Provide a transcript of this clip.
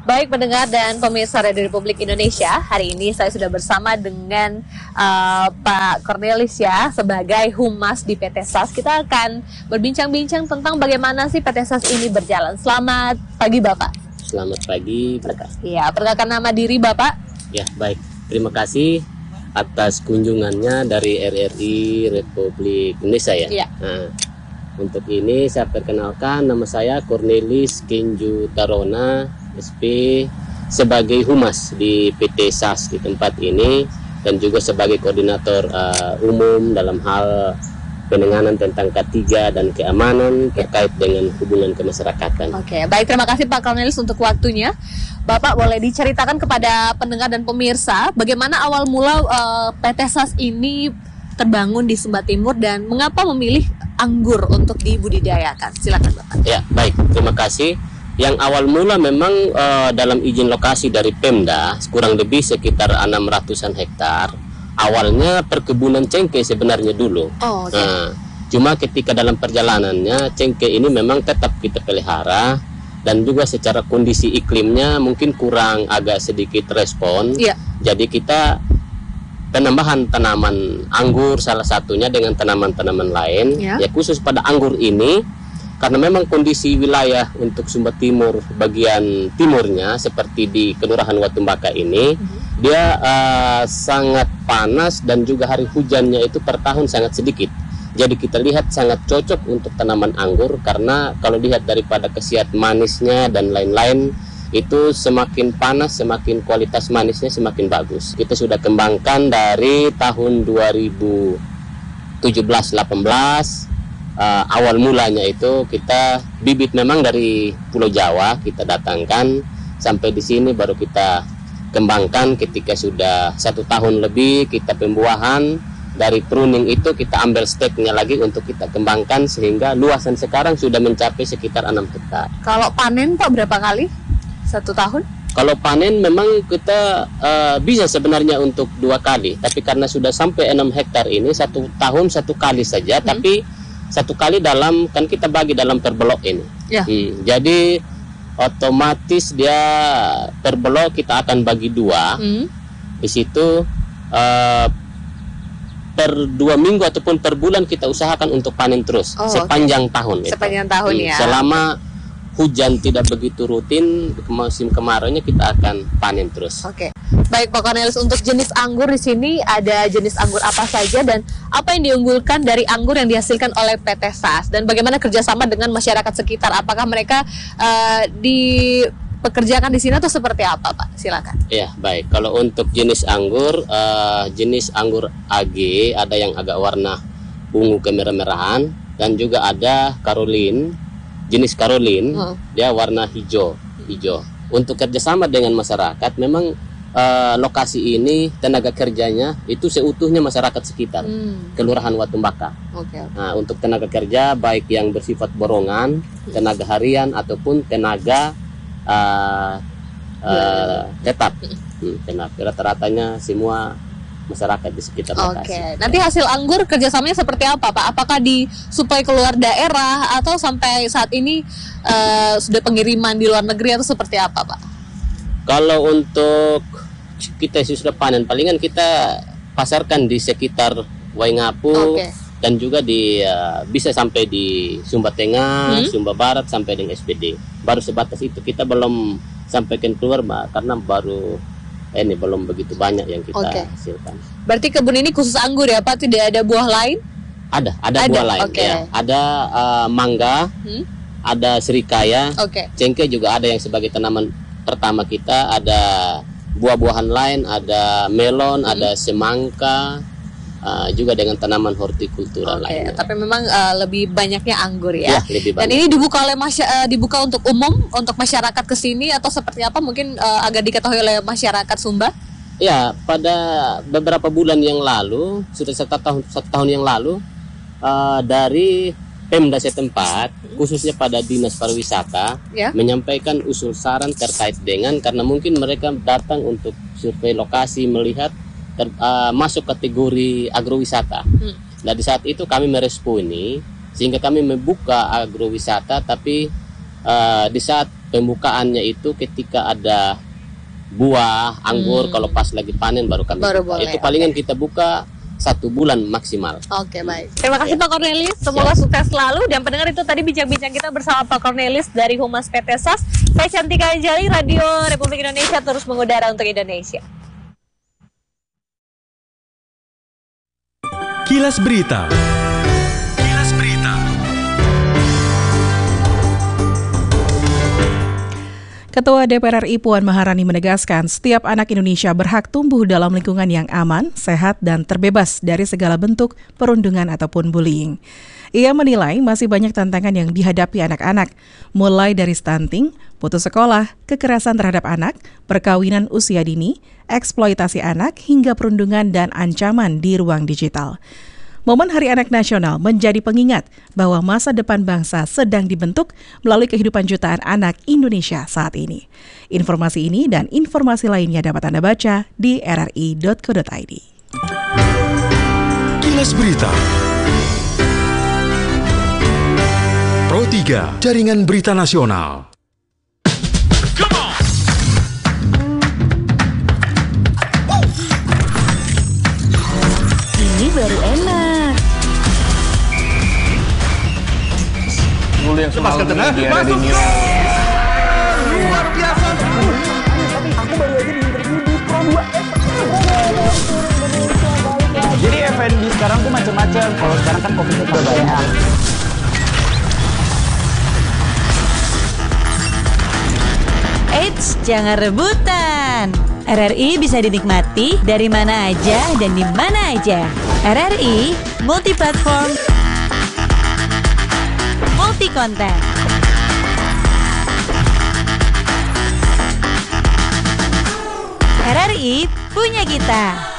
Baik pendengar dan pemirsa Radio Republik Indonesia, hari ini saya sudah bersama dengan Pak Cornelis ya, sebagai Humas di PT SAS. Kita akan berbincang-bincang tentang bagaimana sih PT SAS ini berjalan. Selamat pagi Bapak. Selamat pagi. Ya, perkenalkan nama diri Bapak. Ya, baik. Terima kasih atas kunjungannya dari RRI Republik Indonesia ya. Ya. Nah, untuk ini saya perkenalkan, nama saya Cornelis Kenju Tarona, SP, sebagai Humas di PT SAS di tempat ini, dan juga sebagai koordinator umum dalam hal penanganan tentang K3 dan keamanan terkait dengan hubungan kemasyarakatan. Oke, baik, terima kasih Pak Cornelis untuk waktunya. Bapak boleh diceritakan kepada pendengar dan pemirsa bagaimana awal mula PT SAS ini terbangun di Sumba Timur dan mengapa memilih anggur untuk dibudidayakan? Silakan Bapak. Ya, baik, terima kasih. Yang awal mula memang dalam izin lokasi dari Pemda kurang lebih sekitar 600-an hektar. Awalnya perkebunan cengkeh sebenarnya dulu. Oh, okay. Nah, cuma ketika dalam perjalanannya cengkeh ini memang tetap kita pelihara, dan juga secara kondisi iklimnya mungkin kurang agak sedikit respon. Yeah. Jadi kita penambahan tanaman anggur salah satunya dengan tanaman-tanaman lain. Yeah. Ya khusus pada anggur ini, karena memang kondisi wilayah untuk Sumba Timur bagian timurnya seperti di Kelurahan Watumbaka ini, dia sangat panas dan juga hari hujannya itu per tahun sangat sedikit. Jadi kita lihat sangat cocok untuk tanaman anggur, karena kalau lihat daripada khasiat manisnya dan lain-lain, itu semakin panas semakin kualitas manisnya semakin bagus. Kita sudah kembangkan dari tahun 2017-18. Awal mulanya itu kita bibit memang dari Pulau Jawa kita datangkan sampai di sini, baru kita kembangkan. Ketika sudah 1 tahun lebih kita pembuahan, dari pruning itu kita ambil steknya lagi untuk kita kembangkan, sehingga luasan sekarang sudah mencapai sekitar 6 hektar. Kalau panen Pak berapa kali? 1 tahun? Kalau panen memang kita bisa sebenarnya untuk 2 kali, tapi karena sudah sampai 6 hektar ini 1 tahun 1 kali saja. Tapi 1 kali dalam, kan kita bagi dalam per blok ini. Ya. Jadi otomatis dia per blok kita akan bagi 2. Di situ per 2 minggu ataupun per bulan kita usahakan untuk panen terus sepanjang tahun. Sepanjang tahun ya. Selama hujan tidak begitu rutin, musim kemaraunya kita akan panen terus. Oke. Baik Pak Cornelis, untuk jenis anggur di sini ada jenis anggur apa saja dan apa yang diunggulkan dari anggur yang dihasilkan oleh PT SAS, dan bagaimana kerjasama dengan masyarakat sekitar? Apakah mereka dipekerjakan di sini atau seperti apa Pak? Silakan. Ya, baik. Kalau untuk jenis anggur AG, ada yang agak warna ungu kemerah-merahan, dan juga ada Caroline, jenis Caroline, dia warna hijau. Untuk kerjasama dengan masyarakat, memang lokasi ini tenaga kerjanya itu seutuhnya masyarakat sekitar Kelurahan Watumbaka. Nah, untuk tenaga kerja baik yang bersifat borongan, tenaga harian ataupun tenaga tetap, rata-ratanya semua masyarakat di sekitar lokasi. Oke. Nanti hasil anggur kerjasamanya seperti apa Pak? Apakah disuplai keluar daerah atau sampai saat ini sudah pengiriman di luar negeri atau seperti apa Pak? Kalau untuk kita sudah panen, palingan kita pasarkan di sekitar Waingapu, dan juga di bisa sampai di Sumba Tengah, Sumba Barat sampai dengan SPD. Baru sebatas itu, kita belum sampaikan keluar Mbak, karena baru ini belum begitu banyak yang kita hasilkan. Berarti kebun ini khusus anggur ya Pak? Tidak ada buah lain? Ada buah lain ya. Ada mangga, ada serikaya, cengkeh juga ada yang sebagai tanaman pertama kita, ada buah-buahan lain, ada melon, ada semangka, juga dengan tanaman hortikultura lainnya. Tapi memang lebih banyaknya anggur ya. Lebih banyak. Dan ini dibuka oleh dibuka untuk umum, untuk masyarakat ke sini atau seperti apa? Mungkin agak diketahui oleh masyarakat Sumba. Ya, pada beberapa bulan yang lalu, sudah 1 tahun yang lalu, dari Pemda setempat, khususnya pada Dinas Pariwisata, menyampaikan usul saran terkait dengan, karena mungkin mereka datang untuk survei lokasi, melihat masuk kategori agrowisata. Nah, di saat itu kami meresponi, sehingga kami membuka agrowisata, tapi di saat pembukaannya itu ketika ada buah anggur, kalau pas lagi panen baru kami Baru buka. boleh, Itu palingan kita buka 1 bulan maksimal. Oke, baik. Terima kasih Pak Cornelis. Semoga sukses selalu. Dan pendengar, itu tadi bincang-bincang kita bersama Pak Cornelis dari Humas PT SAS. Saya Cantika Anjali, Radio Republik Indonesia terus mengudara untuk Indonesia. Kilas Berita. Kilas Berita. Ketua DPR RI Puan Maharani menegaskan setiap anak Indonesia berhak tumbuh dalam lingkungan yang aman, sehat, dan terbebas dari segala bentuk perundungan ataupun bullying. Ia menilai masih banyak tantangan yang dihadapi anak-anak, mulai dari stunting, putus sekolah, kekerasan terhadap anak, perkawinan usia dini, eksploitasi anak, hingga perundungan dan ancaman di ruang digital. Momen Hari Anak Nasional menjadi pengingat bahwa masa depan bangsa sedang dibentuk melalui kehidupan jutaan anak Indonesia saat ini. Informasi ini dan informasi lainnya dapat Anda baca di rri.co.id. Kilas Berita. Pro 3, Jaringan Berita Nasional. Ini baru enak. Dulu yang semalam di Radio News. Luar biasa. Aku baru aja diinterview di Pro 2. Jadi F&B sekarang tuh macam-macam. Kalau sekarang kan COVID-nya udah banyak. Eits, jangan rebutan. RRI bisa dinikmati dari mana aja dan di mana aja. RRI multi platform, multi konten. RRI punya kita.